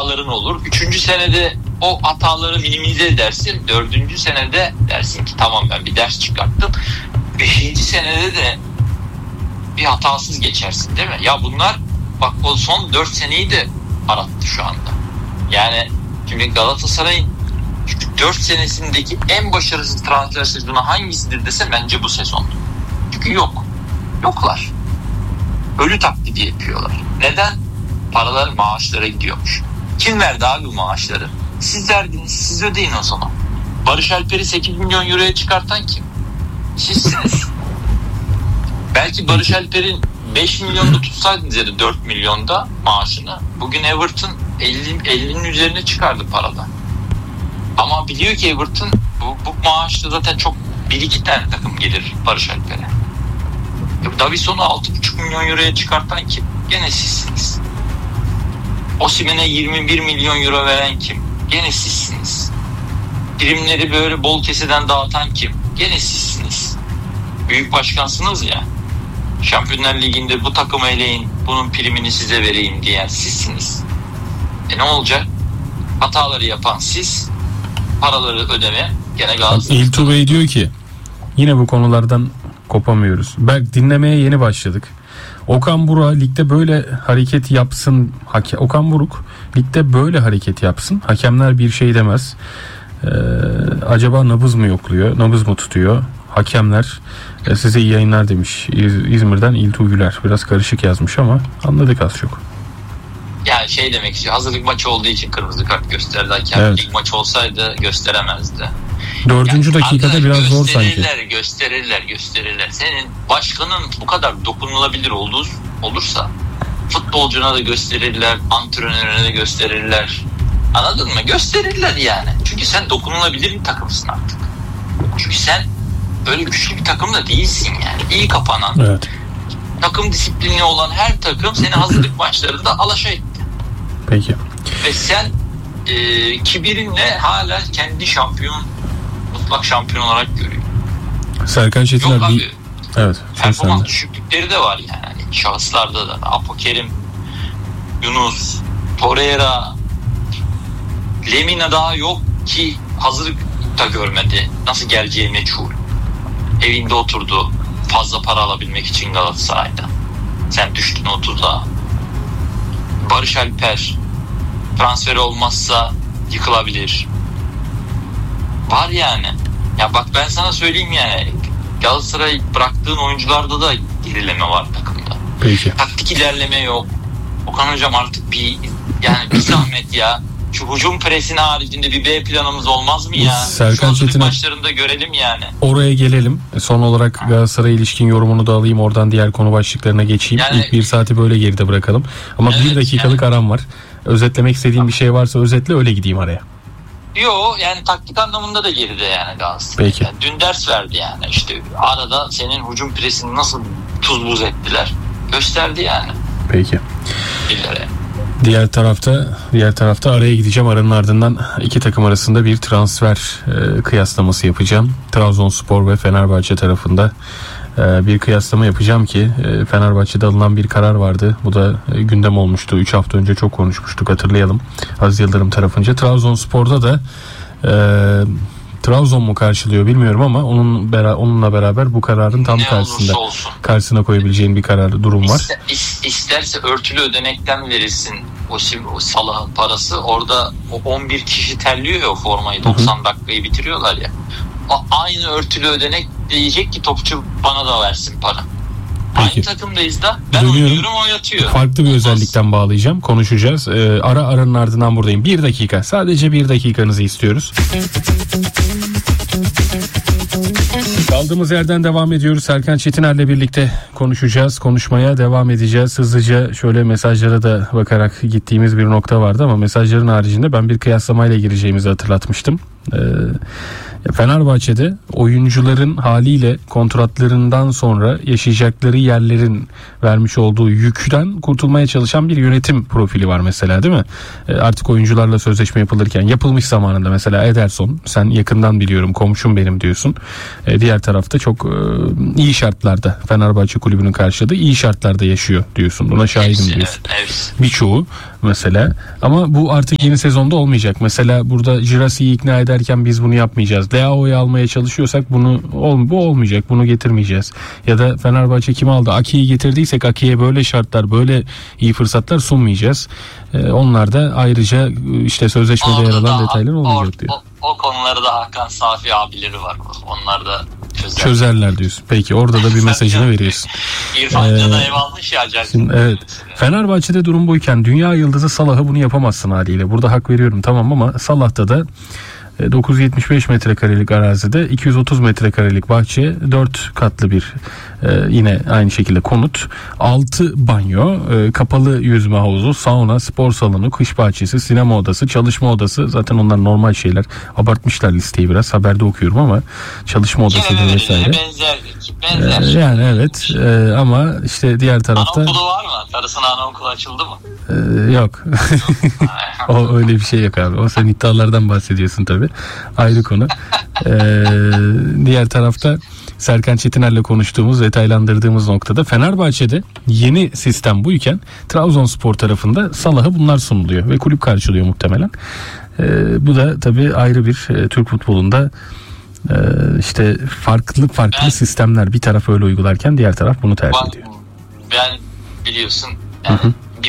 hataların olur. 3. senede o hataları minimize edersin. 4. senede dersin ki tamam ben bir ders çıkarttım. 5. senede de bir hatasız geçersin değil mi? Ya bunlar bak o son 4 seneyi de arattı şu anda. Yani şimdi Galatasaray'ın 4 senesindeki en başarısız transfer sezonu hangisidir dese bence bu sezondu. Çünkü yoklar. Ölü taklidi yapıyorlar. Neden? Paralar maaşlara gidiyormuş. Kim verdi abi bu maaşları? Siz verdiniz, siz ödeyin o zaman. Barış Alper'i 8 milyon euroya çıkartan kim? Sizsiniz. Belki Barış Alper'in 5 milyonda tutsaydınız ya da 4 milyonda maaşını, bugün Everton 50'nin üzerine çıkardı parada. Ama biliyor ki Everton bu maaşta zaten çok 1-2 tane takım gelir Barış Alper'e. Davison'u 6,5 milyon euroya çıkartan kim? Gene sizsiniz. Osimhen'e 21 milyon euro veren kim? Gene sizsiniz. Primleri böyle bol keseden dağıtan kim? Gene sizsiniz. Büyük başkansınız ya. Şampiyonlar Ligi'nde bu takımı eleyin, bunun primini size vereyim diyen sizsiniz. Ne olacak? Hataları yapan siz, paraları ödeme gene Galatasaray. İltu Bey diyor ki yine bu konulardan kopamıyoruz. Berk, dinlemeye yeni başladık. Okan Buruk ligde böyle hareket yapsın. Okan Buruk ligde böyle hareket yapsın. Hakemler bir şey demez. Acaba nabız mı yokluyor? Nabız mı tutuyor? Hakemler size iyi yayınlar demiş. İzmir'den İltu Güler. Biraz karışık yazmış ama anladık az çok. Yani şey demek istiyor. Hazırlık maçı olduğu için kırmızı kart gösterdi. Hakem evet. Lig maçı olsaydı gösteremezdi. 4. Yani dakikada biraz zor sanki. Gösterirler. Senin başkanın bu kadar dokunulabilir olursa futbolcuna da gösterirler, antrenörüne de gösterirler. Anladın mı? Gösterirler yani. Çünkü sen dokunulabilir bir takımsın artık. Çünkü sen öyle güçlü bir takım da değilsin yani. İyi kapanan, evet. Takım disiplinli olan her takım seni hazırlık maçlarında alaşağı etti. Peki. Ve sen kibirinle hala kendi mutlak şampiyon olarak görüyor. Serkan Çetiner abi. Evet. Performans düşüklükleri de var yani. Şahıslarda da. Apokerim, Yunus, Torreira, Lemina daha yok ki hazırlık da görmedi. Nasıl geleceği meçhul. Evinde oturdu. Fazla para alabilmek için Galatasaray'da. Sen düştün 30'a. Barış Alper transfer olmazsa yıkılabilir. Var yani. Ya bak ben sana söyleyeyim yani. Galatasaray bıraktığın oyuncularda da gerileme var takımda. Peki. Taktik ilerleme yok. Okan hocam artık bir zahmet ya. Şu hücum presinin haricinde bir B planımız olmaz mı ya? Serkan Çetin'e maçlarında görelim yani. Oraya gelelim. Son olarak Galatasaray ilişkin yorumunu da alayım. Oradan diğer konu başlıklarına geçeyim. Yani, İlk bir saati böyle geride bırakalım. Ama evet, 1 dakikalık aram var. Özetlemek istediğim bir şey varsa özetle, öyle gideyim araya. Yok yani taktik anlamında da geride yani Galatasaray. Peki. Yani dün ders verdi yani. İşte arada senin hücum presini nasıl tuz buz ettiler. Gösterdi yani. Peki. Dillere. Diğer tarafta araya gideceğim. Aranın ardından iki takım arasında bir transfer kıyaslaması yapacağım. Trabzonspor ve Fenerbahçe tarafında bir kıyaslama yapacağım ki Fenerbahçe'de alınan bir karar vardı. Bu da gündem olmuştu. 3 hafta önce çok konuşmuştuk, hatırlayalım. Aziz Yıldırım tarafınca. Trabzonspor'da da Trabzon mu karşılıyor bilmiyorum ama onunla beraber bu kararın tam karşısına koyabileceğin bir durum var. İsterse örtülü ödenekten verilsin o Salah'ın parası. Orada o 11 kişi terliyor ya o formayı, 90 dakikayı bitiriyorlar ya. Aynı örtülü ödenek diyecek ki topçu bana da versin para. Peki. Aynı takımdayız da ben oynuyorum, o yatıyor. Farklı bir özellikten bağlayacağım. Konuşacağız. Aranın ardından buradayım. 1 dakika. Sadece 1 dakikanızı istiyoruz. Kaldığımız yerden devam ediyoruz. Serkan Çetiner'le birlikte konuşacağız. Konuşmaya devam edeceğiz. Hızlıca şöyle mesajlara da bakarak gittiğimiz bir nokta vardı ama mesajların haricinde ben bir kıyaslamayla gireceğimizi hatırlatmıştım. Fenerbahçe'de oyuncuların haliyle kontratlarından sonra yaşayacakları yerlerin vermiş olduğu yükten kurtulmaya çalışan bir yönetim profili var mesela, değil mi? Artık oyuncularla sözleşme yapılırken, yapılmış zamanında mesela Ederson, sen yakından biliyorum, komşum benim diyorsun. Diğer tarafta çok iyi şartlarda, Fenerbahçe kulübünün karşıladığı iyi şartlarda yaşıyor diyorsun. Buna şahidim diyorsun. Birçoğu mesela, ama bu artık yeni sezonda olmayacak. Mesela burada Girassi'yi ikna ederken biz bunu yapmayacağız. Leao'yu almaya çalışıyorsak bu olmayacak. Bunu getirmeyeceğiz. Ya da Fenerbahçe kim aldı? Aki'yi getirdiysek Aki'ye böyle şartlar, böyle iyi fırsatlar sunmayacağız. Onlar da ayrıca işte sözleşmede yer alan detaylar olmayacak diyor. O konularda Hakan Safi abileri var. Onlar da çözerler diyorsun. Peki orada da bir mesajını veriyorsun. İrfan Can'a ev almış ya acayip. Evet. Fenerbahçe'de durum buyken dünya yıldızı Salah'a bunu yapamazsın haliyle. Burada hak veriyorum, tamam, ama Salah'ta da 975 metrekarelik arazide 230 metrekarelik bahçe, 4 katlı bir yine aynı şekilde konut, 6 banyo, kapalı yüzme havuzu, sauna, spor salonu, kış bahçesi, sinema odası, çalışma odası, zaten onlar normal şeyler, abartmışlar listeyi biraz, haberde okuyorum ama çalışma odası da vesaire. Benzer. Yani evet, ama işte diğer tarafta anaokulu var mı? Karısına anaokulu açıldı mı? Yok. O öyle bir şey yok abi. O sen iddialardan bahsediyorsun tabii. Ayrı konu. Diğer tarafta Serkan Çetiner'le konuştuğumuz, detaylandırdığımız noktada Fenerbahçe'de yeni sistem buyken Trabzonspor tarafında Salah'a bunlar sunuluyor ve kulüp karşılıyor muhtemelen. Bu da tabii ayrı bir Türk futbolunda işte farklı sistemler. Bir taraf öyle uygularken diğer taraf bunu tercih ediyor. Ben biliyorsun yani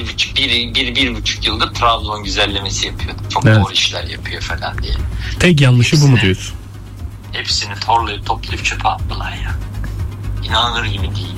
bir buçuk yıldır Trabzon güzellemesi yapıyor. Çok doğru işler yapıyor falan diye. Tek yanlışı bu mu diyorsun? Hepsini toplayıp çöpe attılar ya. İnanılır gibi değil.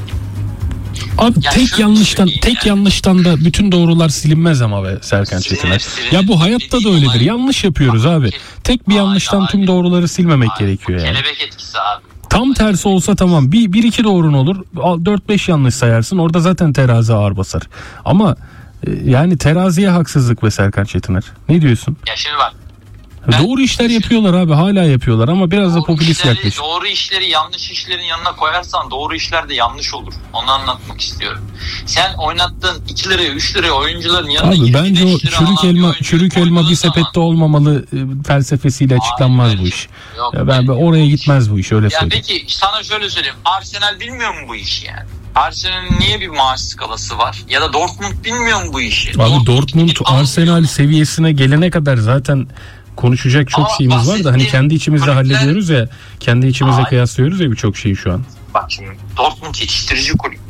Abi yani tek yanlıştan da bütün doğrular silinmez ama be Serkan Çetiner. Ya bu hayatta da öyledir. Yanlış yapıyoruz abi. Tek bir yanlıştan tüm doğruları silmemek gerekiyor yani. Kelebek etkisi abi. Tam tersi olsa tamam. Bir iki doğrun olur. 4-5 yanlış sayarsın. Orada zaten terazi ağır basar. Ama yani teraziye haksızlık be Serkan Çetiner. Ne diyorsun? Ya şimdi bak. Doğru işler yapıyorlar abi, hala yapıyorlar ama biraz da popülist yaklaşım. Doğru işleri yanlış işlerin yanına koyarsan doğru işler de yanlış olur. Onu anlatmak istiyorum. Sen oynattığın 2 liraya 3 liraya oyuncuların yanına abi bence o çürük elma bir sepette olmamalı felsefesiyle açıklanmaz bu iş. Yok, ya ben oraya gitmez bu iş, öyle söyleyeyim. Peki sana şöyle söyleyeyim. Arsenal bilmiyor mu bu işi yani? Arsenal'in niye bir maaş skalası var? Ya da Dortmund bilmiyor mu bu işi? Abi Dortmund Arsenal seviyesine gelene kadar zaten konuşacak çok şeyimiz var da hani kendi içimizde hallediyoruz ya, kendi içimizde kıyaslıyoruz ya birçok şeyi şu an. Bak şimdi Dortmund yetiştirici kulüp.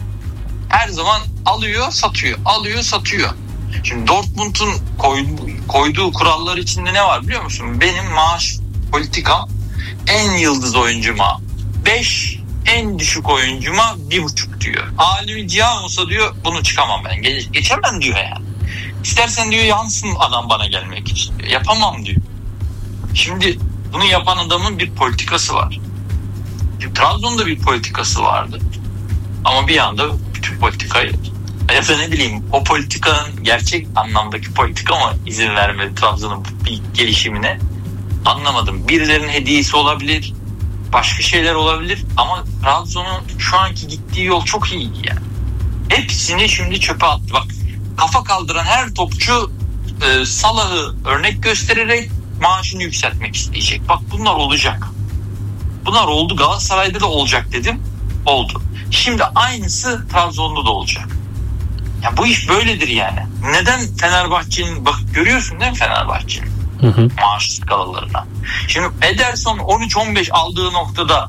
Her zaman alıyor satıyor. Şimdi Dortmund'un koyduğu kurallar içinde ne var biliyor musun? Benim maaş politikam en yıldız oyuncuma 5, en düşük oyuncuma 1,5 diyor. Alimi Cihan olsa diyor bunu çıkamam ben. Geçemem diyor yani. İstersen diyor yansın adam bana gelmek için diyor. Yapamam diyor. Şimdi bunu yapan adamın bir politikası var. Trabzon'da bir politikası vardı. Ama bir anda bütün politikayı ya da ne bileyim o politikanın gerçek anlamdaki politika mı izin vermedi Trabzon'un bir gelişimine, anlamadım. Birilerinin hediyesi olabilir, başka şeyler olabilir ama Trabzon'un şu anki gittiği yol çok iyiydi yani. Hepsini şimdi çöpe attı. Bak kafa kaldıran her topçu Salah'ı örnek göstererek maaşını yükseltmek isteyecek. Bak bunlar olacak. Bunlar oldu. Galatasaray'da da olacak dedim. Oldu. Şimdi aynısı Trabzon'da da olacak. Ya bu iş böyledir yani. Neden Fenerbahçe'nin, bak görüyorsun değil mi Fenerbahçe'nin maaş skalalarına. Şimdi Ederson 13-15 aldığı noktada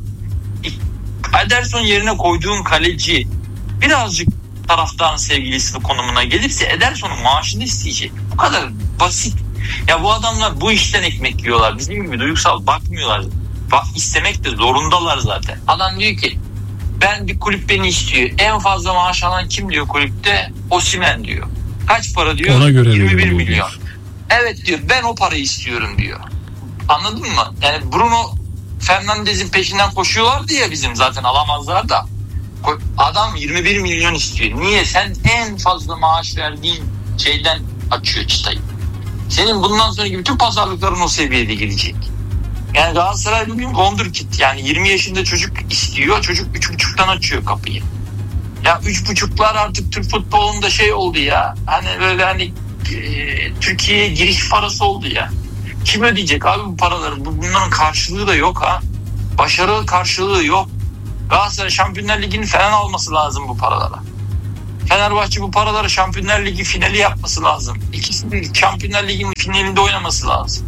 Ederson yerine koyduğun kaleci birazcık taraftarın sevgilisi konumuna gelirse Ederson'un maaşını isteyecek. Bu kadar basit. Ya bu adamlar bu işten ekmek yiyorlar. Bizim gibi duygusal bakmıyorlar. Bak istemek de zorundalar zaten. Adam diyor ki ben bir kulüp beni istiyor. En fazla maaş alan kim diyor kulüpte? Osimhen diyor. Kaç para diyor? Ona göre 21 milyon. Evet diyor ben o parayı istiyorum diyor. Anladın mı? Yani Bruno Fernandes'in peşinden koşuyorlardı ya bizim zaten alamazlar da. Adam 21 milyon istiyor. Niye? Sen en fazla maaş verdiğin şeyden açıyor çıtayı. Senin bundan sonraki bütün pazarlıkların o seviyede gelecek. Yani Galatasaray bugün wonderkid. Yani 20 yaşında çocuk istiyor. Çocuk 3,5'tan açıyor kapıyı. Ya 3,5'lar artık Türk futbolunda şey oldu ya. Hani böyle hani Türkiye'ye giriş parası oldu ya. Kim ödeyecek abi bu paraları? Bunların karşılığı da yok ha. Başarı karşılığı yok. Galatasaray Şampiyonlar Ligi'ni falan alması lazım bu paralara. Fenerbahçe bu paraları Şampiyonlar Ligi finali yapması lazım. İkisinin Şampiyonlar Ligi'nin finalinde oynaması lazım.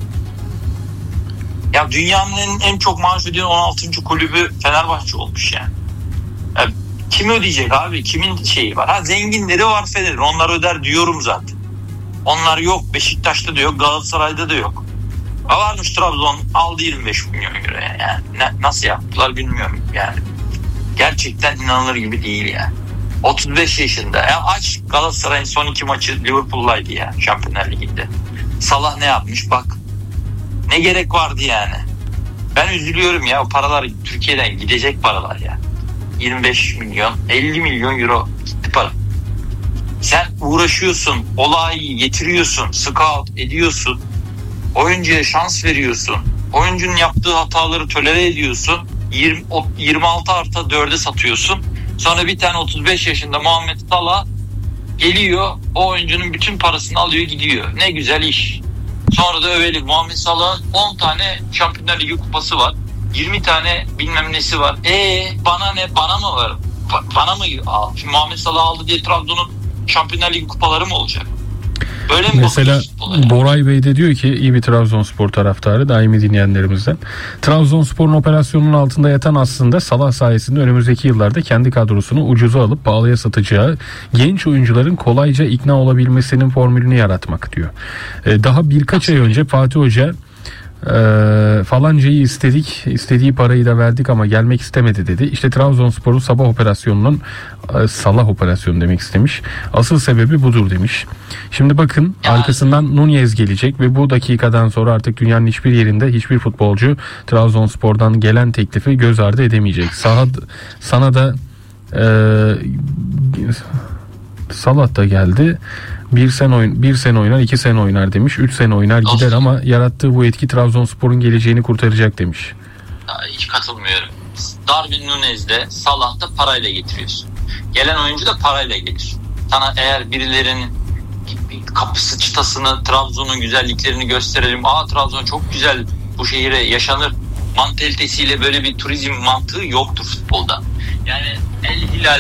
Ya dünyanın en çok maaş ödeyen 16. kulübü Fenerbahçe olmuş yani. Ya kim ödeyecek abi? Kimin şeyi var? Ha zenginleri var Fener'in. Onlar öder diyorum zaten. Onlar yok. Beşiktaş'ta da yok. Galatasaray'da da yok. Varmış Trabzon aldı 25 milyon euroya. Yani nasıl yaptılar bilmiyorum yani. Gerçekten inanılır gibi değil yani. 35 yaşında. Ya aç Galatasaray'ın son 2 maçı Liverpool'laydı ya Şampiyonlar Ligi'nde. Salah ne yapmış bak. Ne gerek vardı yani. Ben üzülüyorum ya, o paralar Türkiye'den gidecek paralar ya. 25 milyon 50 milyon euro gitti para. Sen uğraşıyorsun, olayı getiriyorsun, scout ediyorsun, oyuncuya şans veriyorsun, oyuncunun yaptığı hataları tolere ediyorsun, 26+4'e satıyorsun. Sonra bir tane 35 yaşında Muhammed Salah geliyor, o oyuncunun bütün parasını alıyor gidiyor. Ne güzel iş. Sonra da övelim. Muhammed Salah'ın 10 tane Şampiyonlar Ligi kupası var. 20 tane bilmem nesi var. Bana ne? Bana mı var? Bana mı? Şimdi Muhammed Salah aldı diye Trabzon'un Şampiyonlar Ligi kupaları mı olacak? Böyle mi? Mesela Boray Bey de diyor ki, iyi bir Trabzonspor taraftarı, daimi dinleyenlerimizden. Trabzonspor'un operasyonunun altında yatan aslında Salah sayesinde önümüzdeki yıllarda kendi kadrosunu ucuza alıp pahalıya satacağı genç oyuncuların kolayca ikna olabilmesinin formülünü yaratmak diyor. Daha birkaç ay önce Fatih Hoca falancayı istedik, istediği parayı da verdik ama gelmek istemedi dedi. İşte Trabzonspor'un Salah operasyonu demek istemiş. Asıl sebebi budur demiş. Şimdi bakın, arkasından Nunez gelecek ve bu dakikadan sonra artık dünyanın hiçbir yerinde hiçbir futbolcu Trabzonspor'dan gelen teklifi göz ardı edemeyecek. Sana da Salah da geldi. Bir sene oynar, 2 sene oynar demiş. 3 sene oynar gider ama yarattığı bu etki Trabzonspor'un geleceğini kurtaracak demiş. Hiç katılmıyorum. Darwin Nunez'de, Salah'ta parayla getiriyorsun. Gelen oyuncu da parayla gelir. Sana eğer birilerinin kapısı çıtasını, Trabzon'un güzelliklerini gösterelim. Trabzon çok güzel, bu şehire yaşanır mantalitesiyle böyle bir turizm mantığı yoktur futbolda. Yani El Hilal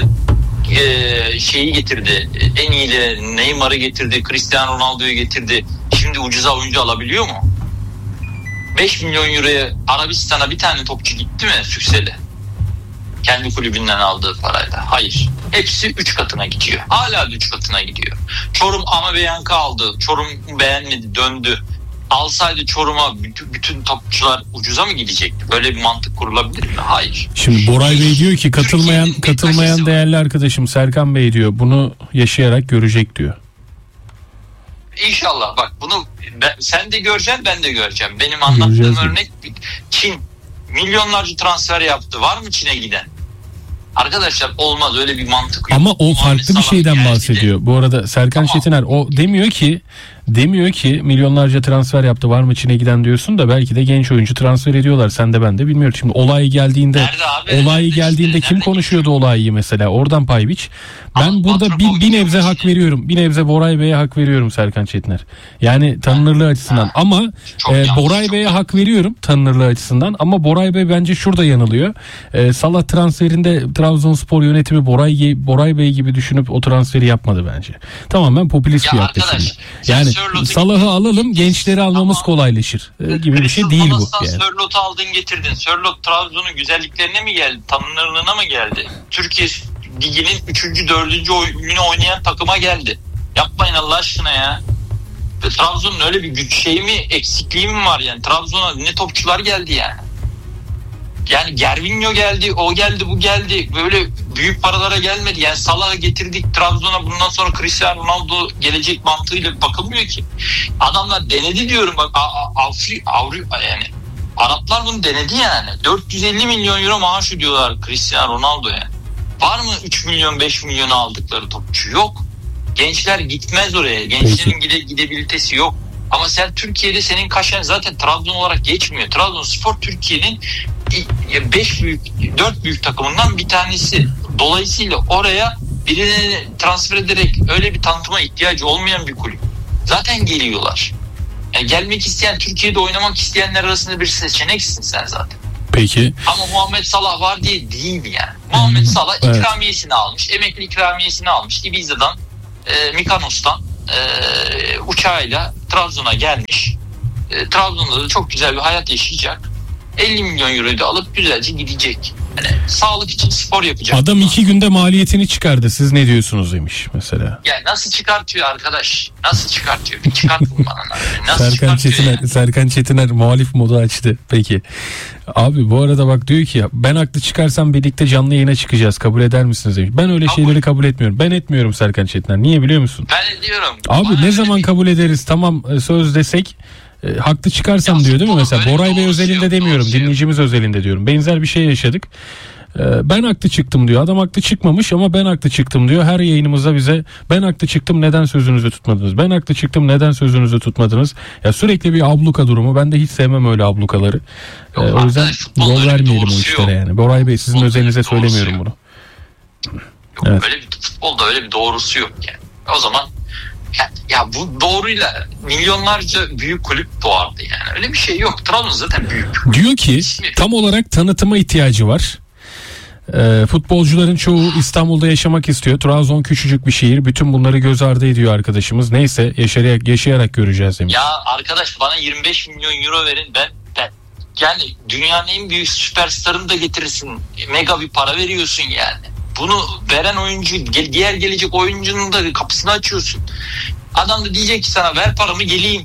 şeyi getirdi, en iyileri Neymar'ı getirdi, Cristiano Ronaldo'yu getirdi. Şimdi ucuza oyuncu alabiliyor mu? 5 milyon euroya Arabistan'a bir tane topçu gitti mi Sükseli? Kendi kulübünden aldığı parayla. Hayır. Hepsi 3 katına gidiyor. Hala 3 katına gidiyor. Çorum Amabeyank'ı aldı. Çorum beğenmedi, döndü. Alsaydı Çorum'a bütün topçular ucuza mı gidecekti? Böyle bir mantık kurulabilir mi? Hayır. Şimdi Boray Bey diyor ki katılmayan değerli arkadaşım Serkan Bey diyor, bunu yaşayarak görecek diyor. İnşallah bak, bunu sen de göreceksin, ben de göreceğim. Benim anlattığım örnek Çin milyonlarca transfer yaptı. Var mı Çin'e giden? Arkadaşlar olmaz, öyle bir mantık yok. Ama o farklı bir şeyden bahsediyor. Bu arada Serkan Çetiner o demiyor ki milyonlarca transfer yaptı, var mı Çin'e giden diyorsun da, belki de genç oyuncu transfer ediyorlar. Sen de ben de bilmiyorum. Şimdi olay geldiğinde kim konuşuyordu olayı mesela? Oradan pay biç. Ben burada bir nebze hak veriyorum. Bir nebze Boray Bey'e hak veriyorum Serkan Çetiner. Yani tanınırlığı açısından. Ama Boray Bey'e hak veriyorum tanınırlığı açısından. Ama Boray Bey bence şurada yanılıyor. Salah transferinde Trabzonspor yönetimi Boray Bey gibi düşünüp o transferi yapmadı bence. Tamamen popülist bir yaklaşım. Yani Salah'ı alalım, gençleri almamız kolaylaşır gibi bir şey değil bu. Yani. Sörlot'u aldın getirdin. Sörlot Trabzon'un güzelliklerine mi geldi? Tanınırlığına mı geldi? Türkiye Ligi'nin 3. 4. oyunu oynayan takıma geldi. Yapmayın Allah aşkına ya. Trabzon'un öyle bir güç şeyi mi, eksikliği mi var yani? Trabzon'a ne topçular geldi yani. Yani Gervinho geldi, o geldi, bu geldi. Böyle büyük paralara gelmedi. Yani Salah'ı getirdik Trabzon'a, bundan sonra Cristiano Ronaldo gelecek mantığıyla bakılmıyor ki. Adamlar denedi diyorum bak. Yani Araplar bunu denedi yani. 450 milyon euro maaş ödüyorlar Cristiano Ronaldo'ya. Var mı 3 milyon 5 milyonu aldıkları topçu? Yok. Gençler gitmez oraya. Gençlerin gidebilitesi yok. Ama sen Türkiye'de senin kaşen zaten Trabzon olarak geçmiyor. Trabzonspor Türkiye'nin 4 büyük takımından bir tanesi. Dolayısıyla oraya birini transfer ederek öyle bir tanıtıma ihtiyacı olmayan bir kulüp. Zaten geliyorlar. Yani gelmek isteyen, Türkiye'de oynamak isteyenler arasında bir seçeneksin sen zaten. Peki. Ama Muhammed Salah var diye değil yani. Muhammed Salah ikramiyesini almış. Emekli ikramiyesini almış. Ibiza'dan, Mikanos'tan uçağıyla Trabzon'a gelmiş. Trabzon'da da çok güzel bir hayat yaşayacak. 50 milyon euroyu da alıp güzelce gidecek. Yani sağlık için spor yapacak. Adam 2 günde maliyetini çıkardı. Siz ne diyorsunuz demiş mesela. Ya nasıl çıkartıyor arkadaş? Nasıl çıkartıyor? Bir çıkartın bana. Nasıl Serkan Çetiner muhalif modu açtı. Peki. Abi bu arada bak diyor ki ben haklı çıkarsam birlikte canlı yayına çıkacağız. Kabul eder misiniz demiş. Ben öyle şeyleri kabul etmiyorum. Ben etmiyorum Serkan Çetiner. Niye biliyor musun? Ben ediyorum. Abi ne zaman kabul ederiz? Tamam söz desek haklı çıkarsam diyor değil mi mesela? Boray Bey özelinde demiyorum. Dinleyicimiz özelinde diyorum. Benzer bir şey yaşadık. Ben haklı çıktım diyor. Adam haklı çıkmamış ama ben haklı çıktım diyor. Her yayınımızda bize ben haklı çıktım neden sözünüzü tutmadınız? Ben haklı çıktım neden sözünüzü tutmadınız? Ya sürekli bir abluka durumu. Ben de hiç sevmem öyle ablukaları. O yüzden yol vermeyelim o işlere yani. Boray Bey sizin özelinize söylemiyorum bunu. Yok, evet. Öyle bir futbolda öyle bir doğrusu yok yani. O zaman ya bu doğruyla milyonlarca büyük kulüp doğardı yani. Öyle bir şey yok. Trabzon zaten büyük. Diyor ki tam olarak tanıtıma ihtiyacı var. Futbolcuların çoğu İstanbul'da yaşamak istiyor. Trabzon küçücük bir şehir. Bütün bunları göz ardı ediyor arkadaşımız. Neyse yaşayarak göreceğiz demiş. Ya arkadaş bana 25 milyon euro verin ben yani dünyanın en büyük süperstarını da getirirsin. Mega bir para veriyorsun yani. Bunu veren oyuncu diğer gelecek oyuncunun da kapısını açıyorsun. Adam da diyecek ki sana ver paramı geleyim.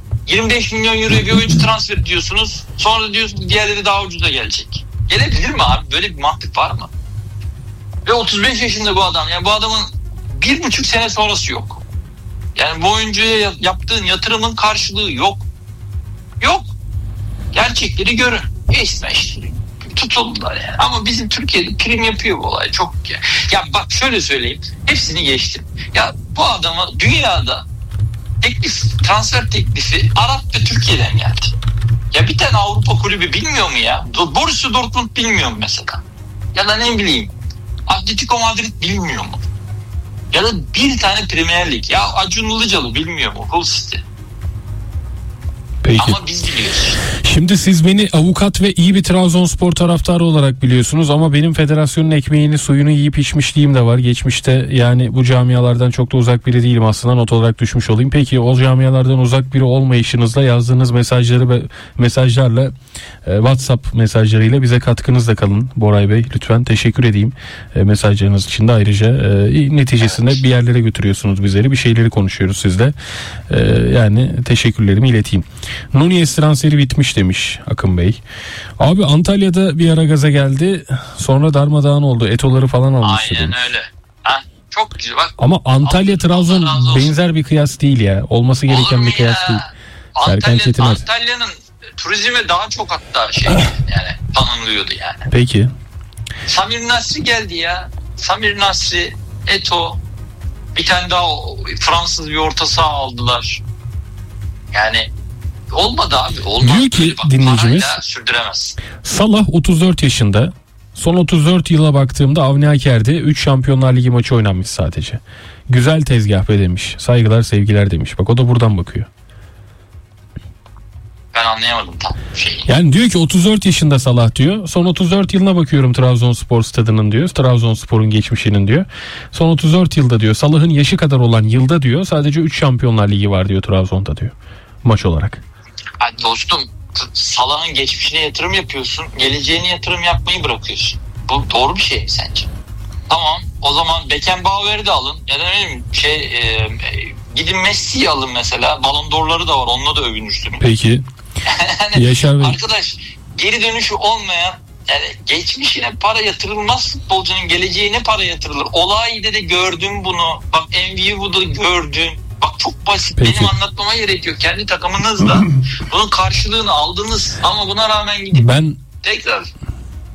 25 milyon euroya bir oyuncu transfer ediyorsunuz. Sonra da diyorsun diğerleri daha ucuza gelecek. Gelebilir mi abi? Böyle bir mantık var mı? Ve 35 yaşında bu adam. Yani bu adamın 1,5 sene sonrası yok. Yani bu oyuncuya yaptığın yatırımın karşılığı yok. Yok. Gerçekleri görün. İşte tutuldular yani. Ama bizim Türkiye'de prim yapıyor bu olay. Çok ya. Ya bak şöyle söyleyeyim. Hepsini geçtim. Ya bu adama dünyada transfer teklifi Arap ve Türkiye'den geldi. Ya bir tane Avrupa kulübü bilmiyor mu ya? Borussia Dortmund bilmiyor mu mesela? Ya da ne bileyim Atletico Madrid bilmiyor mu? Ya da bir tane Premier Lig. Ya Acun Ilıcalı bilmiyor mu? Hull City. Peki. Ama biz biliyoruz. Şimdi siz beni avukat ve iyi bir Trabzonspor taraftarı olarak biliyorsunuz ama benim federasyonun ekmeğini suyunu yiyip içmişliğim de var. Geçmişte yani bu camialardan çok da uzak biri değilim aslında, not olarak düşmüş olayım. Peki o camialardan uzak biri olmayışınızla yazdığınız mesajları ve mesajlarla WhatsApp mesajlarıyla bize katkınızla kalın Boray Bey. Lütfen teşekkür edeyim mesajlarınız için de ayrıca. Neticesinde bir yerlere götürüyorsunuz bizleri, bir şeyleri konuşuyoruz sizle. Yani teşekkürlerimi ileteyim. Nunez transferi bitmiş demiş Akın Bey. Abi Antalya'da bir ara gaza geldi. Sonra darmadağın oldu. Etoları falan almıştı. Aynen öyle. Ha, çok güzel bak. Ama Antalya Trabzon benzer bir kıyas değil ya. Olması gereken bir kıyas değil. Antalya'nın turizme daha çok hatta yani tanınıyordu yani. Peki. Samir Nasri geldi ya. Samir Nasri, Eto, bir tane daha Fransız bir orta saha aldılar. Yani olmadı abi. Olmadı. Diyor ki dinleyicimiz sürdüremez. Salah 34 yaşında. Son 34 yıla baktığımda Avni Aker'de 3 Şampiyonlar Ligi maçı oynanmış sadece. Güzel tezgah be demiş. Saygılar sevgiler demiş. Bak o da buradan bakıyor. Ben anlayamadım tam şeyi. Yani diyor ki 34 yaşında Salah diyor. Son 34 yılına bakıyorum Trabzonspor stadının diyor. Trabzonspor'un geçmişinin diyor. Son 34 yılda diyor Salah'ın yaşı kadar olan yılda diyor sadece 3 Şampiyonlar Ligi var diyor Trabzon'da diyor. Maç olarak. Ay dostum Salah'ın geçmişine yatırım yapıyorsun. Geleceğine yatırım yapmayı bırakıyorsun. Bu doğru bir şey mi sence? Tamam o zaman Beckenbauer'i de alın. Ya da ne bileyim gidin Messi'yi alın mesela. Ballon d'Or'ları da var. Onunla da övünürsünüz. Peki. Yani, Yaşar Bey. arkadaş geri dönüşü olmayan yani geçmişine para yatırılmaz, futbolcunun geleceğine para yatırılır. Olayda de gördüm bunu. Bak MVU'da gördüm. Bak çok basit. Peki. Benim anlatmama gerek yok. Kendi takımınızla bunun karşılığını aldınız ama buna rağmen gidip tekrar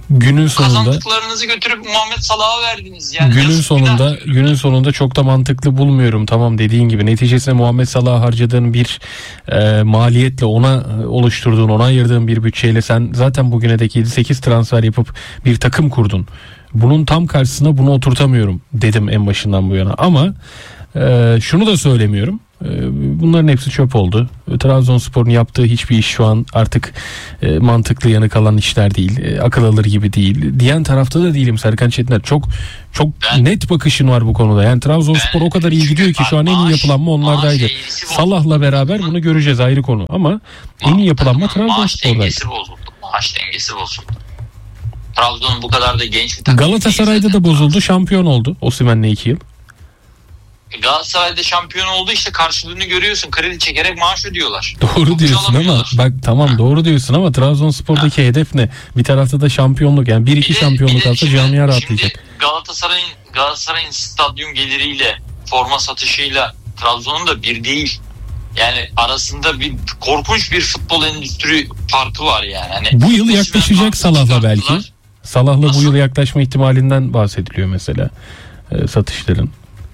Günün sonunda kazandıklarınızı götürüp Muhammed Salah'a verdiniz. Yani günün sonunda çok da mantıklı bulmuyorum. Tamam, dediğin gibi neticesinde Muhammed Salah'a harcadığın bir maliyetle, ona oluşturduğun, ona ayırdığın bir bütçeyle sen zaten bugüne dek 7-8 transfer yapıp bir takım kurdun. Bunun tam karşısına bunu oturtamıyorum dedim en başından bu yana. Ama şunu da söylemiyorum. Bunların hepsi çöp oldu. Trabzonspor'un yaptığı hiçbir iş şu an artık mantıklı yanı kalan işler değil. Akıl alır gibi değil. Diyen tarafta da değilim Serkan Çetiner. Çok net bakışın var bu konuda. Yani Trabzonspor o kadar iyi gidiyor ki şu an en iyi yapılanma onlardaydı. Salah'la beraber bunu göreceğiz, ayrı konu. Ama en iyi yapılanma Trabzonspor'daydı. Maaş dengesi bozuldu. Trabzon'un bu kadar da genç bir takım. Galatasaray'da da bozuldu. Şampiyon oldu Osimhen'le 2 yıl. Galatasaray'da şampiyon oldu, işte karşılığını görüyorsun. Kredi çekerek maaş ödüyorlar. Doğru diyorsun ama bak tamam, doğru diyorsun ama Trabzonspor'daki hedef ne? Bir tarafta da şampiyonluk, yani 1-2 şampiyonluk alsa camia rahatlayacak. Şimdi Galatasaray'ın stadyum geliriyle, forma satışıyla Trabzon'un da bir değil. Yani arasında bir korkunç bir futbol endüstri farkı var yani. Hani bu yıl yaklaşacak Salah'la belki. Salah'la bu yıl yaklaşma ihtimalinden bahsediliyor mesela satışların.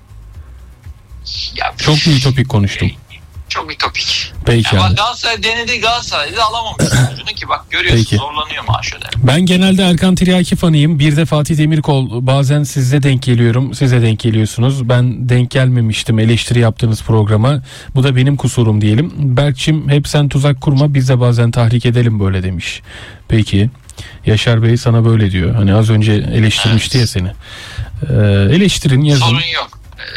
Ya, çok mu ütopik konuştum? Çok ütopik. Peki. Yani Galatasaray denedi, Galatasaray'da alamamış sonucunu ki bak görüyorsun. Peki. Zorlanıyor maaş öder. Ben genelde Erkan Tiryaki fanıyım. Bir de Fatih Demirkol, bazen size denk geliyorum, size denk geliyorsunuz. Ben denk gelmemiştim eleştiri yaptığınız programa. Bu da benim kusurum diyelim. Berkçim, hep sen tuzak kurma, biz de bazen tahrik edelim böyle demiş. Peki. Yaşar Bey sana böyle diyor. Hani az önce eleştirmişti ya seni. Eleştirin, yazın. Sorun yok.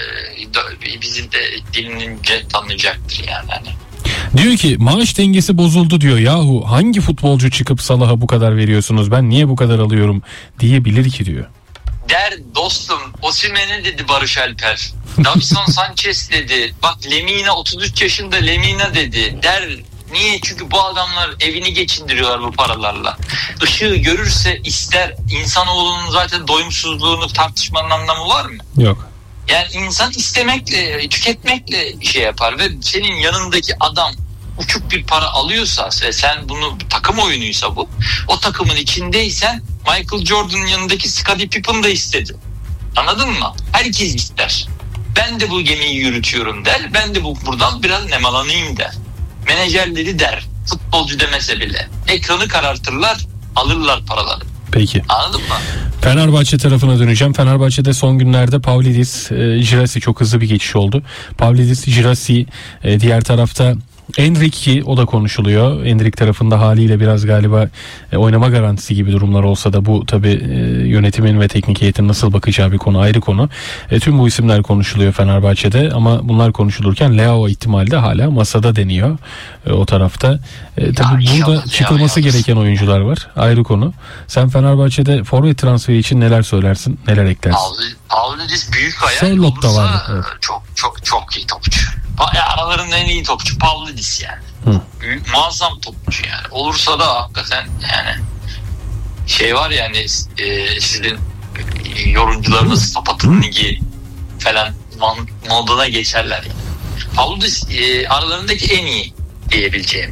Bizim de dilinince tanınacaktır yani. Diyor ki maaş dengesi bozuldu diyor. Yahu hangi futbolcu çıkıp Salah'a bu kadar veriyorsunuz, ben niye bu kadar alıyorum diyebilir ki diyor. Der dostum, Osimhen'e dedi Barış Alper. Davinson Sanchez dedi. Bak Lemina 33 yaşında Lemina dedi. Der. Niye? Çünkü bu adamlar evini geçindiriyorlar bu paralarla. Işığı görürse ister. İnsanoğlunun zaten doyumsuzluğunu tartışmanın anlamı var mı? Yok. Yani insan istemekle, tüketmekle şey yapar ve senin yanındaki adam uçuk bir para alıyorsa ve sen bunu, takım oyunuysa bu, o takımın içindeysen Michael Jordan'ın yanındaki Scottie Pippen da istedi. Anladın mı? Herkes ister. Ben de bu gemiyi yürütüyorum der. Ben de buradan biraz nemalanayım der. Menajerleri der. Futbolcu demese bile. Ekranı karartırlar, alırlar paraları. Peki. Anladın mı? Fenerbahçe tarafına döneceğim. Fenerbahçe'de son günlerde Pavlidis, Girassi çok hızlı bir geçiş oldu. Pavlidis, Girassi, diğer tarafta Endrick, o da konuşuluyor. Endrick tarafında haliyle biraz galiba oynama garantisi gibi durumlar olsa da bu tabii yönetimin ve teknik heyetin nasıl bakacağı bir konu, ayrı konu. Tüm bu isimler konuşuluyor Fenerbahçe'de ama bunlar konuşulurken Leao ihtimali de hala masada deniyor o tarafta. Tabii burada çıkılması gereken oyuncular var, ayrı konu. Sen Fenerbahçe'de forvet transferi için neler söylersin, neler eklersin? Pavlidis büyük hayal Charlotte da olursa vardı, evet. çok iyi topçu. Aralarında en iyi topçu Pavlidis yani. Büyük, muazzam topçu yani. Olursa da hakikaten yani şey var yani sizin yorumcularınız Sapat'ın ligi falan moduna geçerler yani. Pavlidis aralarındaki en iyi diyebileceğim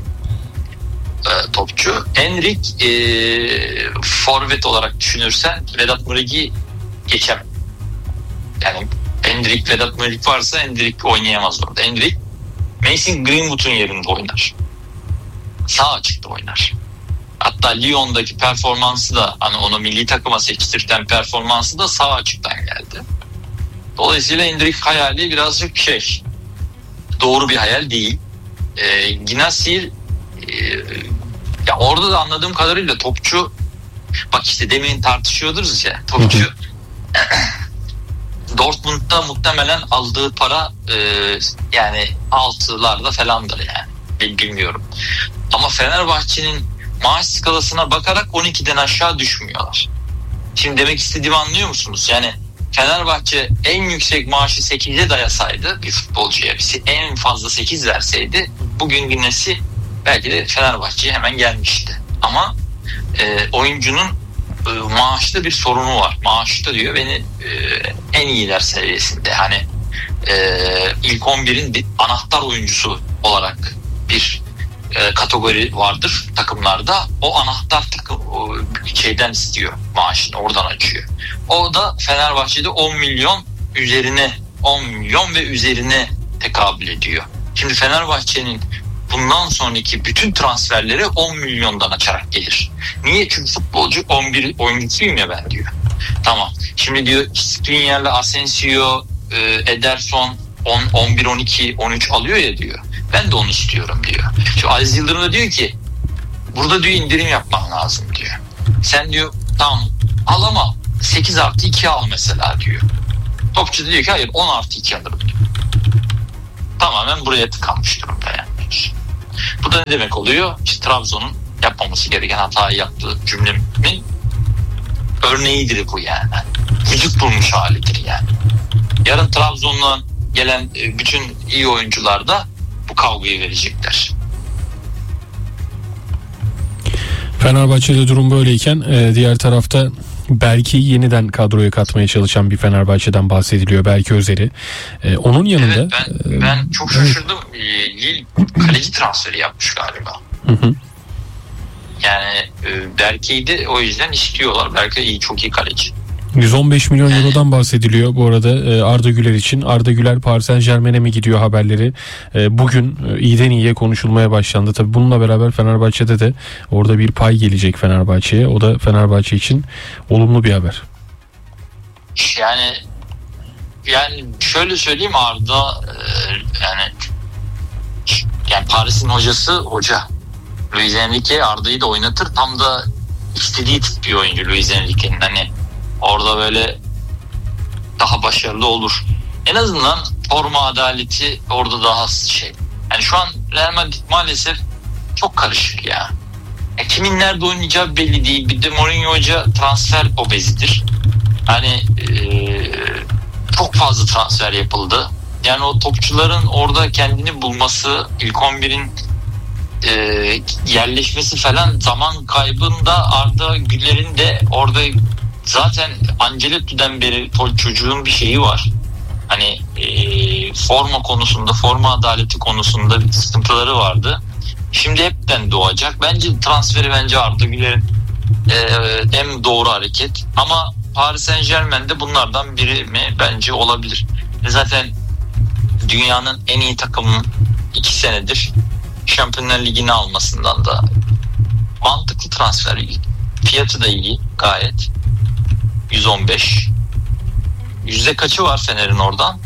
topçu. Endrick forvet olarak düşünürsen Vedat Muriq'i geçem. Yani Endrick, Vedat Muriq varsa Endrick oynayamaz orada. Endrick Mason Greenwood'un yerinde oynar. Sağ açıkta oynar. Hatta Lyon'daki performansı da, hani onu milli takıma seçtirten performansı da sağ açıktan geldi. Dolayısıyla Endrick hayali birazcık doğru bir hayal değil. Ginassi ya orada da anladığım kadarıyla topçu, bak işte demin tartışıyordunuz ya, topçu Dortmund'da muhtemelen aldığı para yani 6'larda falandır yani. Bilmiyorum. Ama Fenerbahçe'nin maaş skalasına bakarak 12'den aşağı düşmüyorlar. Şimdi demek istediğimi anlıyor musunuz? Yani Fenerbahçe en yüksek maaşı 8'e dayasaydı bir futbolcuya, en fazla 8 verseydi bugün Ginassi belki de Fenerbahçe'ye hemen gelmişti. Ama oyuncunun maaşta bir sorunu var. Maaşta diyor beni en iyiler seviyesinde. Hani ilk 11'in bir anahtar oyuncusu olarak bir kategori vardır takımlarda. O anahtar şeyden istiyor maaşını, oradan açıyor. O da Fenerbahçe'de 10 milyon ve üzerine tekabül ediyor. Şimdi Fenerbahçe'nin bundan sonraki bütün transferleri 10 milyondan açarak gelir. Niye? Çünkü futbolcu 11 oyuncusuyum ya ben diyor. Tamam. Şimdi diyor Skriniar'la Asensio, Ederson 10, 11, 12, 13 alıyor ya diyor. Ben de onu istiyorum diyor. Şu Aziz Yıldırım da diyor ki burada diyor indirim yapman lazım diyor. Sen diyor tamam al ama 8+2 al mesela diyor. Topçu da diyor ki hayır 10+2 alırım diyor. Tamamen buraya tıkanmış durumda yani. Bu da ne demek oluyor? İşte Trabzon'un yapmaması gereken hatayı yaptığı cümlemin örneğidir bu yani. Vücut bulmuş halidir yani. Yarın Trabzon'dan gelen bütün iyi oyuncular da bu kavgayı verecekler. Fenerbahçe'de durum böyleyken diğer tarafta Berke'yi yeniden kadroya katmaya çalışan bir Fenerbahçe'den bahsediliyor. Berke Özer'i. Onun yanında... Evet, ben çok şaşırdım. Lille kaleci transferi yapmış galiba. Hı. Yani Berke'yi de o yüzden istiyorlar. Berke çok iyi kaleci. 115 milyon eurodan bahsediliyor bu arada Arda Güler için. Arda Güler Paris Saint-Germain'e mi gidiyor haberleri bugün iyiden iyiye konuşulmaya başlandı. Tabii bununla beraber Fenerbahçe'de de orada bir pay gelecek Fenerbahçe'ye. O da Fenerbahçe için olumlu bir haber. Yani şöyle söyleyeyim, Arda yani Paris'in hoca Luis Enrique Arda'yı da oynatır. Tam da istediği tip bir oyuncu Luis Enrique'nin. Hani orada böyle daha başarılı olur. En azından forma adaleti orada daha Yani şu an Real Madrid maalesef çok karışık ya. Kimin nerede oynayacağı belli değil. Bir de Mourinho Hoca transfer obezidir. Hani çok fazla transfer yapıldı. Yani o topçuların orada kendini bulması, ilk 11'in yerleşmesi falan zaman kaybında Arda Güler'in de orada zaten Ancelotti'den beri çocuğun bir şeyi var. Hani forma konusunda, forma adaleti konusunda bir sıkıntıları vardı. Şimdi hepten doğacak. Bence transferi Arda Güler'in en doğru hareket. Ama Paris Saint-Germain'de bunlardan biri mi? Bence olabilir. Zaten dünyanın en iyi takımının 2 senedir Şampiyonlar Ligi'ni almasından da mantıklı transfer. Fiyatı da iyi gayet. 115. Yüzde kaçı var Fener'in oradan?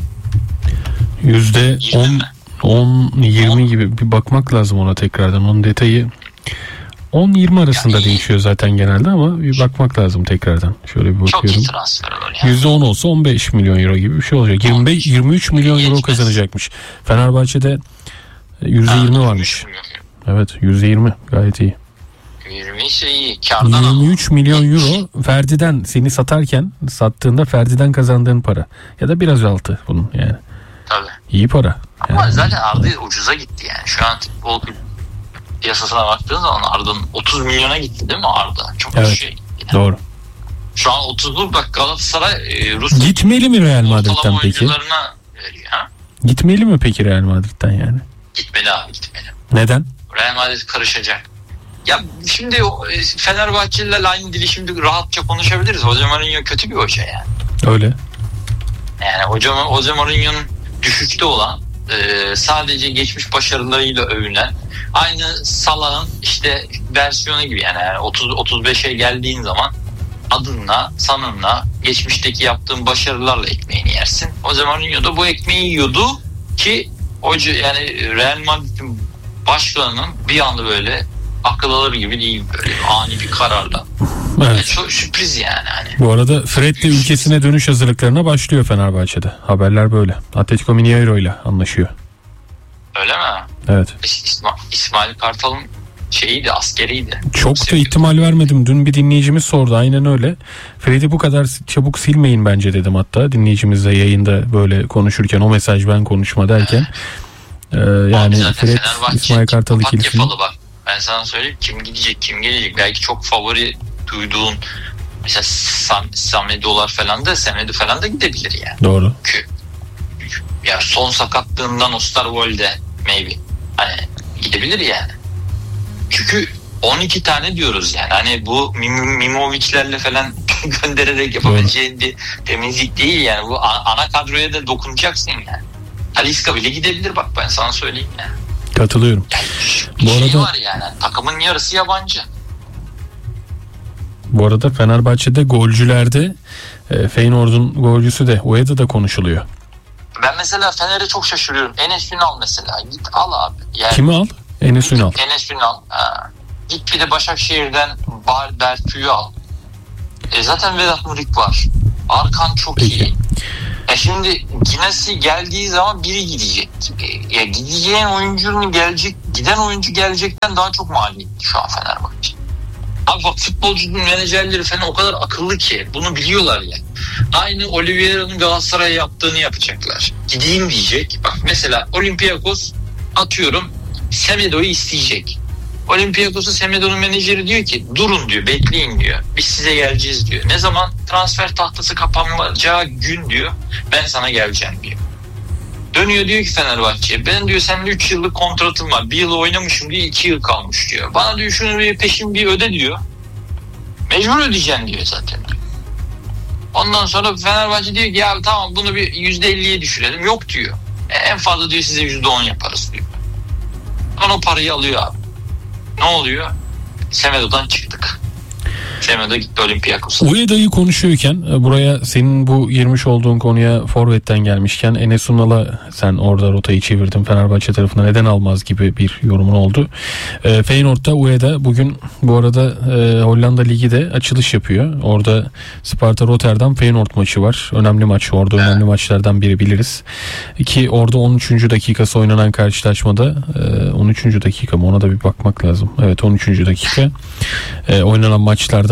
%10-20 gibi bir bakmak lazım ona tekrardan. Onun detayı 10-20 arasında yani değişiyor zaten genelde ama bir bakmak lazım tekrardan. Şöyle bir bakıyorum. Çok iyi transfer olur yani. %10 olsa 15 milyon euro gibi bir şey olacak. 23 milyon euro kazanacakmış. Fenerbahçe'de %20 varmış. Evet, %20 gayet iyi. 20 ise iyi. Kardan 23 milyon euro Ferdi'den seni sattığında Ferdi'den kazandığın para. Ya da biraz altı bunun yani. Tabii. İyi para. Ama yani. zaten Arda ucuza gitti yani. Şu an futbol piyasasına baktığın zaman Arda'nın 30 milyona gitti değil mi Arda? Çok evet, şey. Yani. Doğru. Şu an 30'luk bak Galatasaray Rus gitmeli mi Real Madrid'den peki? Veriyor, ha? Gitmeli mi peki Real Madrid'den yani? Gitmeli abi, gitmeli. Neden? Real Madrid karışacak. Ya şimdi Fenerbahçelilerle aynı dili şimdi rahatça konuşabiliriz. Jose Mourinho kötü bir hoca yani. Öyle. Yani Jose Mourinho'nun düşüşte olan, sadece geçmiş başarılarıyla övünen, aynı Salah'ın işte versiyonu gibi yani 30-35'e geldiğin zaman adınla, sanınla, geçmişteki yaptığın başarılarla ekmeğini yersin. Jose Mourinho da bu ekmeği yiyordu ki hoca yani Real Madrid'in başkanının bir anda böyle akıl alır gibi değil, böyle ani bir kararla. Evet. Çok sürpriz yani. Hani. Bu arada Fred de ülkesine dönüş hazırlıklarına başlıyor Fenerbahçe'de. Haberler böyle. Atletico Mineiro ile anlaşıyor. Öyle mi? Evet. İsmail Kartal'ın askeriydi. Çok da ihtimal vermedim. Dün bir dinleyicimiz sordu. Aynen öyle. Fred'i bu kadar çabuk silmeyin bence dedim hatta. Dinleyicimizle yayında böyle konuşurken o mesaj ben konuşma derken. Yani Fred İsmail Kartal'ı kilitli. Bak. Ben sana söyleyeyim kim gelecek. Belki çok favori duyduğun mesela Semedo falan da gidebilir yani. Doğru. Çünkü ya son sakatlığından Osterwolde maybe hani gidebilir yani. Çünkü 12 tane diyoruz yani. Hani bu Mimovic'lerle falan göndererek yapabileceğin bir temizlik değil yani. Bu ana kadroya da dokunacaksın yani. Talisca bile gidebilir bak, ben sana söyleyeyim yani. Katılıyorum. Yani Bu bir şey arada var yani. Takımın yarısı yabancı. Bu arada Fenerbahçe'de golcülerde Feyenoord'un golcüsü de Ueda da konuşuluyor. Ben mesela Fener'e çok şaşırıyorum. Enes Ünal mesela. Git al abi. Yani Kimi al? Enes Ünal. Enes Ünal. Ha. Git bir de Başakşehir'den Bertu'yu al. Zaten Vedat Murik var. Arkan çok Peki. iyi. Şimdi Ginesi geldiği zaman biri gidecek. Gideceğin oyuncunun giden oyuncu gelecekten daha çok maliyetli şu an Fenerbahçe. Abi bak, futbolcunun menajerleri falan o kadar akıllı ki bunu biliyorlar ya. Aynı Oliveira'nın Galatasaray'a yaptığını yapacaklar. Gideyim diyecek. Bak mesela Olympiakos atıyorum Semedo'yu isteyecek. Olympiakos'un Semedo'nun menajeri diyor ki durun diyor, bekleyin diyor. Biz size geleceğiz diyor. Ne zaman transfer tahtası kapanmayacağı gün diyor, ben sana geleceğim diyor. Dönüyor diyor ki Fenerbahçe, ben diyor seninle 3 yıllık kontratım var. 1 yıl oynamışım diyor, 2 yıl kalmış diyor. Bana diyor şunu bir peşin bir öde diyor. Mecbur ödeyeceksin diyor zaten. Ondan sonra Fenerbahçe diyor ki ya tamam bunu bir %50'ye düşürelim. Yok diyor. En fazla diyor size %10 yaparız diyor. Sonra o parayı alıyor abi. Ne oluyor? Semedo'dan çıktık. Semedo gitti Olympiakos'a. Ueda'yı konuşuyorken buraya senin bu girmiş olduğun konuya forvetten gelmişken Enes Ünal'a sen orada rotayı çevirdin Fenerbahçe tarafına, neden almaz gibi bir yorumun oldu. Feyenoord'da Ueda bugün bu arada Hollanda Ligi de açılış yapıyor. Orada Sparta Rotterdam Feyenoord maçı var. Önemli maç. Orada önemli maçlardan biri biliriz. Ki orada 13. dakikası oynanan karşılaşmada 13. dakika mı, ona da bir bakmak lazım. Evet, 13. dakika oynanan maçlardan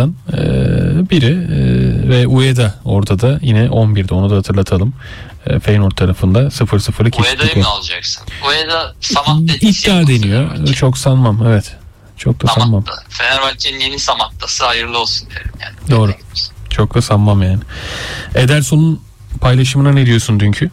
biri ve Ueda orada da yine 11'de, onu da hatırlatalım. Feyenoord tarafında 0-0'lık Ueda'yı mı alacaksın? Ueda Samat iddia deniyor. Çok sanmam. Evet. Çok da sanmam. Fenerbahçe'nin yeni Samatta'sı hayırlı olsun derim yani. Doğru. Çok da sanmam yani. Ederson'un paylaşımına ne diyorsun dünkü?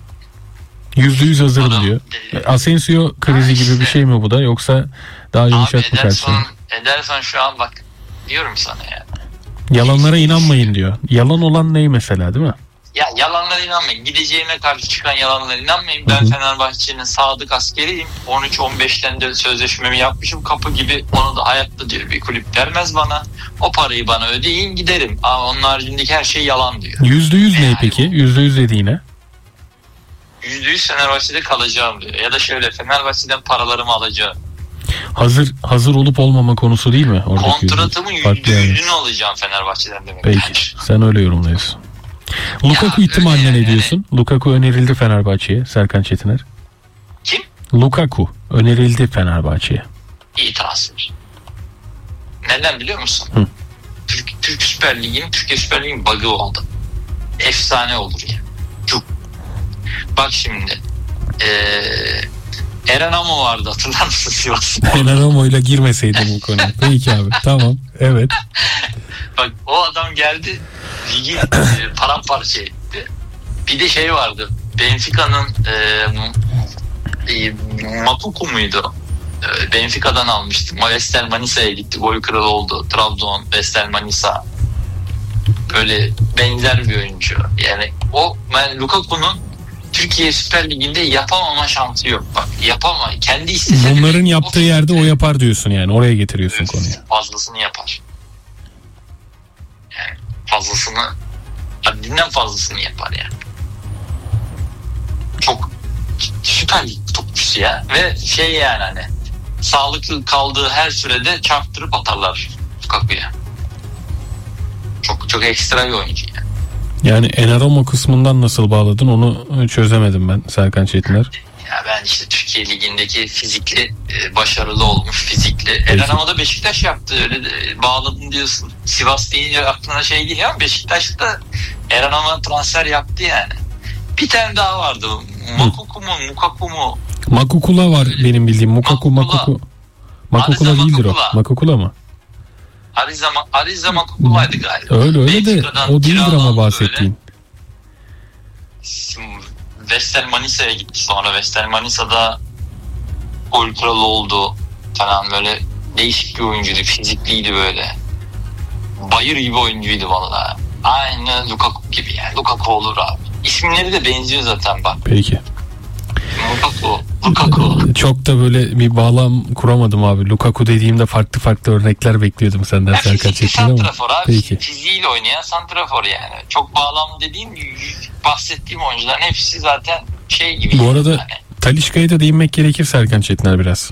%100 hazırım diyor. Asensio krizi gibi bir şey mi bu da, yoksa daha yumuşak mı karşılıyor? Ederson şu an bak diyorum sana yani. Yalanlara inanmayın diyor. Yalan olan ne mesela, değil mi? Ya yalanlara inanmayın. Gideceğime karşı çıkan yalanlara inanmayın. Ben Fenerbahçe'nin sadık askeriyim. 13-15'ten de sözleşmemi yapmışım. Kapı gibi, onu da hayatta diyor bir kulüp vermez bana. O parayı bana ödeyin giderim. Ama onun haricindeki her şey yalan diyor. %100 ne peki? %100 dediğine? %100 Fenerbahçe'de kalacağım diyor. Ya da şöyle, Fenerbahçe'den paralarımı alacağım. Hazır olup olmama konusu değil mi? Kontratımın %100'ünü alacağım Fenerbahçe'den demek. Peki. Sen öyle yorumluyorsun. Lukaku ihtimaline yani, ne diyorsun? Lukaku önerildi Fenerbahçe'ye. Serkan Çetiner. Kim? Lukaku önerildi Fenerbahçe'ye. İyi transfer. Neden biliyor musun? Türk Süper Ligi'nin, Türkiye Süper Ligi'nin bug'ı oldu. Efsane olur ya. Yani. Çok. Bak şimdi. Eren Amo vardı, hatırlar mısın Sivas'ta? Eren Amo'yla girmeseydim bu konuya. Peki abi, tamam, evet. Bak o adam geldi, ligi paramparça etti. Bir de şey vardı, Benfica'nın Makuku muydu? Benfica'dan almıştı. Vestel Manisa'ya gitti, gol kralı oldu. Trabzon, Vestel Manisa. Böyle benzer bir oyuncu. Yani Lukaku'nun Türkiye Süper Ligi'nde yapamama şansı yok. Bak yapama. Kendi istese bunların yaptığı yerde o yapar diyorsun yani. Oraya getiriyorsun konuyu. Fazlasını yapar. Yani fazlasını, haddinden fazlasını yapar yani. Çok Süper Lig topçusu ya. Ve şey yani hani sağlıklı kaldığı her sürede çarptırıp atarlar Lukaku'ya. Çok ekstra bir oyuncu yani. Yani Enaramo kısmından nasıl bağladın onu çözemedim ben Serkan Çetiner. Ya ben işte Türkiye Ligi'ndeki fizikli, başarılı olmuş fizikli. Enaramo da Beşiktaş yaptı, öyle de bağladın diyorsun. Sivas deyince aklına şey geliyor ama Beşiktaş'ta Enaramo transfer yaptı yani. Bir tane daha vardı. Mukaku mu? Makukula var benim bildiğim. Makukula değildir o. Makukula mı? Ariza Makukula'ydı galiba. Öyle de o değildir ama bahsettiğin. Vestel Manisa'ya gitti sonra. Vestel Manisa'da gol kralı oldu falan, böyle değişik bir oyuncuydu. Fizikliydi böyle. Bayır gibi oyuncuydu vallahi. Aynı Lukaku gibi yani. Lukaku olur abi. İsimleri de benziyor zaten bak. Peki. Lukaku. Çok da böyle bir bağlam kuramadım abi. Lukaku dediğimde farklı örnekler bekliyordum senden Serkan Çetin ama. Santrafor abi. Peki. Fiziğiyle oynayan santrafor yani. Çok bağlam dediğim bahsettiğim oyuncuların hepsi zaten şey gibi. Bu arada yani. Talisca'ya da değinmek gerekir Serkan Çetiner biraz.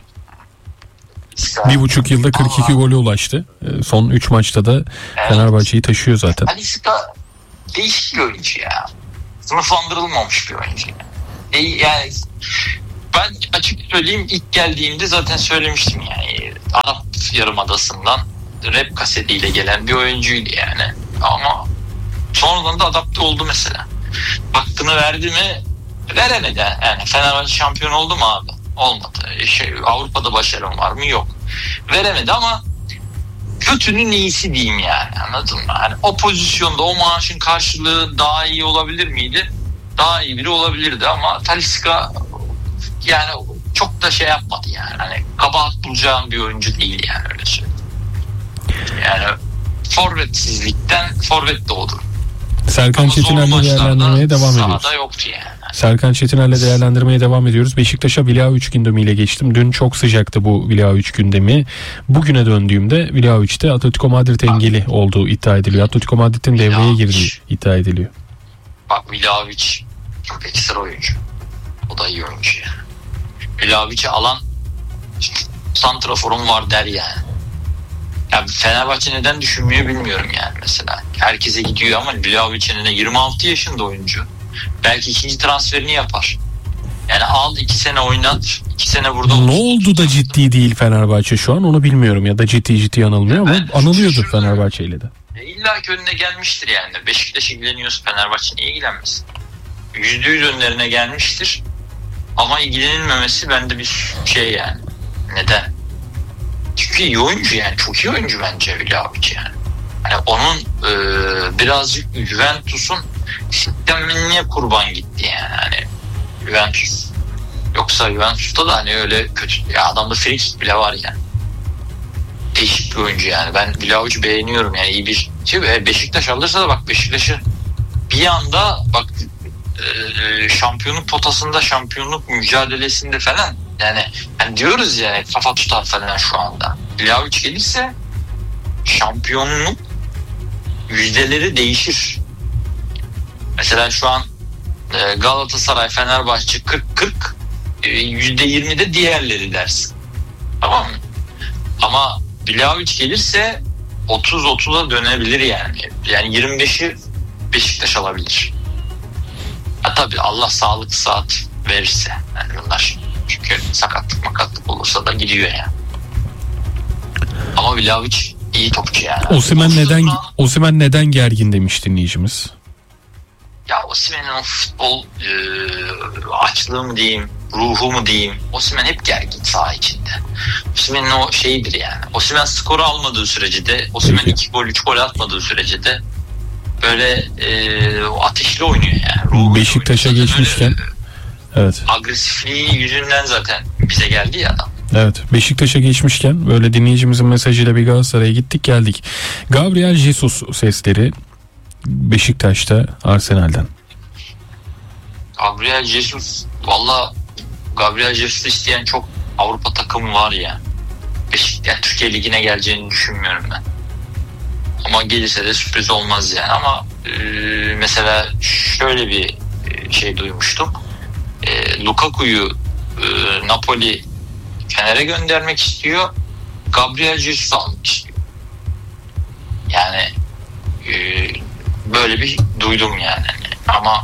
1,5 yılda 42 gole ulaştı. Son 3 maçta da Fenerbahçe'yi taşıyor zaten. Talisca değişik bir oyuncu ya. Sınıflandırılmamış bir oyuncu. Yani ben açık söyleyeyim, ilk geldiğimde zaten söylemiştim yani. Arap Yarımadası'ndan rap kasetiyle gelen bir oyuncuydu yani. Ama sonradan da adapte oldu mesela. Hakkını verdi mi? Veremedi. Yani Fenerbahçe şampiyon oldu mu abi? Olmadı. Avrupa'da başarım var mı? Yok. Veremedi ama kötünün iyisi diyeyim yani. Anladın mı? Yani o pozisyonda o maaşın karşılığı daha iyi olabilir miydi? Daha iyi biri olabilirdi ama Talisca yani çok da şey yapmadı yani. Hani kabahat bulacağım bir oyuncu değil yani, öyle söyleyeyim. Yani forvetsizlikten forvet doğdu. Serkan Çetiner'le değerlendirmeye devam ediyoruz. Sahada yoktu yani. Serkan Çetiner'le değerlendirmeye devam ediyoruz. Beşiktaş'a Vlahovic gündemiyle geçtim. Dün çok sıcaktı bu Vlahovic gündemi. Bugüne döndüğümde Vlahovic'te Atletico Madrid engeli olduğu iddia ediliyor. Atletico Madrid'in devreye girdiği iddia ediliyor. Bak Vlahovic çok ekstra oyuncu. O da iyi oyuncu yani. Vlahovic'i alan santraforum var der yani. Ya Fenerbahçe neden düşünmüyor bilmiyorum yani mesela. Herkese gidiyor ama Vlahovic'in 26 yaşında oyuncu. Belki ikinci transferini yapar. Yani al 2 sene oynat, 2 sene burada olsun. Ne oldu da ciddi değil Fenerbahçe şu an onu bilmiyorum ya da ciddi anılmıyor ama anılıyordur Fenerbahçe ile de. İlla ki önüne gelmiştir yani. Beşiktaş ilgileniyorsa Fenerbahçe niye ilgilenmesin? %100 önlerine gelmiştir. Ama ilgilenilmemesi bende bir şey yani. Neden? Çünkü iyi oyuncu yani. Çok iyi oyuncu bence Vlahovic yani. Hani onun birazcık Juventus'un sistemine kurban gitti yani. Hani Juventus. Yoksa Juventus'ta da hani öyle kötü. Ya adamda Felix bile var yani. Değişik bir oyuncu yani. Ben Vlahovic'i beğeniyorum yani, iyi bir şey. Beşiktaş alırsa da bak Beşiktaş'ı bir anda bak şampiyonluk potasında, şampiyonluk mücadelesinde falan yani diyoruz ya kafa tutar falan şu anda. Vlahovic gelirse şampiyonluk yüzdeleri değişir. Mesela şu an Galatasaray, Fenerbahçe 40-40, %20'de diğerleri dersin. Tamam mı? Ama Vlahovic gelirse 30-30'a dönebilir yani. Yani 25'i Beşiktaş alabilir. Ha tabii Allah sağlık saat verirse. Yani bunlar çünkü sakatlık olursa da gidiyor yani. Ama Vlahovic iyi topçu yani. Osimhen neden gergin demiş dinleyicimiz. Ya Osimhen'in o futbol açlığı mı diyeyim, ruhu mu diyeyim. Osimhen hep gergin saha içinde. Osimhen'in o şeyidir yani. Osimhen skoru almadığı sürece de, Osimhen 2 gol 3 gol atmadığı sürece de böyle o ateşli oynuyor yani. Ruhu Beşiktaş'a geçmişken evet. Agresifliği yüzünden zaten bize geldi ya adam. Evet, Beşiktaş'a geçmişken böyle dinleyicimizin mesajıyla bir Galatasaray'a gittik geldik. Gabriel Jesus sesleri Beşiktaş'ta Arsenal'den. Gabriel Jesus, valla Gabriel Jesus isteyen çok Avrupa takımı var ya. Yani Türkiye Ligi'ne geleceğini düşünmüyorum ben. Ama gelirse de sürpriz olmaz yani. Ama mesela şöyle bir şey duymuştum. Lukaku'yu Napoli Fener'e göndermek istiyor. Gabriel Jesus almak istiyor. Yani böyle bir duydum yani. Ama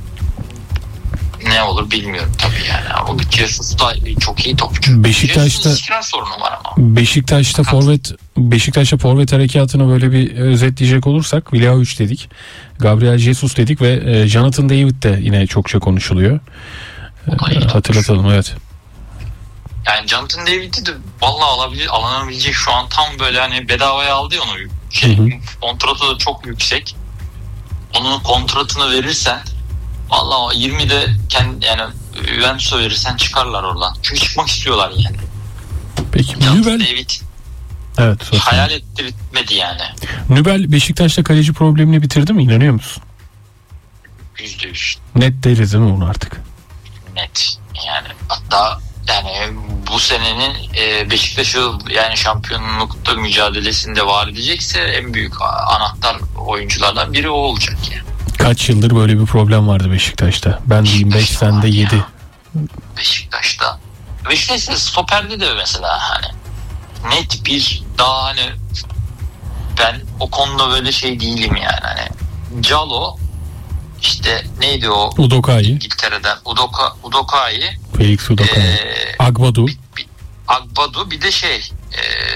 ne olur bilmiyorum tabii yani. Ama Jesus da çok iyi topçu. Beşiktaş'ta istikrar sorunu var ama. Beşiktaş'ta forvet harekatını böyle bir özetleyecek olursak Vlahovic dedik. Gabriel Jesus dedik ve Jonathan David de yine çokça konuşuluyor. Hatırlatalım evet. Yani Jonathan David'i de vallahi alınabilecek şu an tam böyle hani bedavaya aldı ya onu. Kontratı da çok yüksek. Onun kontratını verirsen vallahi 20'de yani Juventus'a verirsen çıkarlar oradan. Çünkü çıkmak istiyorlar yani. Peki Jonathan David Evet. Sosa. Hayal ettirmedi yani. Nübel Beşiktaş'ta kaleci problemini bitirdi mi? İnanıyor musun? %100 Net deriz değil mi bunu artık? net. Yani hatta yani bu senenin Beşiktaş'ı yani şampiyonlukta mücadelesinde var edecekse en büyük anahtar oyunculardan biri o olacak yani. Kaç yıldır böyle bir problem vardı Beşiktaş'ta? Ben diyeyim 5, sen de 7. Beşiktaş'ta stoperde de mesela hani net bir daha hani ben o konuda böyle şey değilim yani hani Calo işte neydi o Udokai. İngiltere'den Udokai Felix Udokai. Agbadu. Agbadu bir de